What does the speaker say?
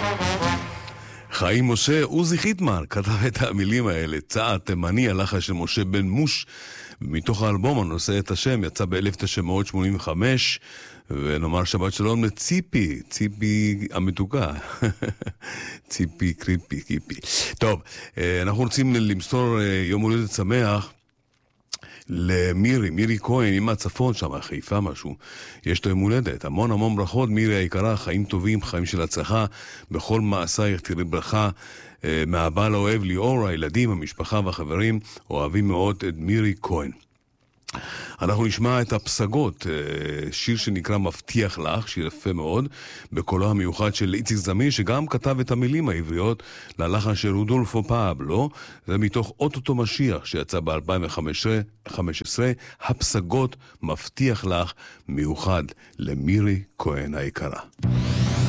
חיים משה, עוזי חיטמן כתב את המילים האלה, צעד תימני, הלחן של משה בן מוש, מתוך האלבום הנושא את השם, יצא ב-1985, ונאמר שבת שלום לציפי, ציפי המתוקה, ציפי קריפי, קיפי. טוב, אנחנו רוצים למסור יום הולדת שמח מירי כהן, עם הצפון שם, חיפה משהו, יש לו יום הולדת, המון ברכות, מירי היקרה, חיים טובים, חיים של הצלחה, בכל מעשייך תראי ברכה, מהבעל האוהב ליאור, הילדים, המשפחה והחברים, אוהבים מאוד את מירי כהן. אנחנו נשמע את הפסגות, שיר שנקרא מבטיח לך, שיר יפה מאוד, בקולו המיוחד של איציק זמיר, שגם כתב את המילים העבריות ללחן של רודולפו פאבלו, זה מתוך אוטוטו משיח שיצא ב-2015, הפסגות מבטיח לך, מיוחד למירי כהן היקרה.